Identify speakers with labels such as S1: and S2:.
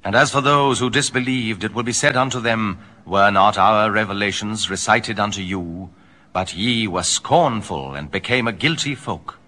S1: And as for those who disbelieved, it will be said unto them, Were not our revelations recited unto you? But ye were scornful, and became a guilty folk.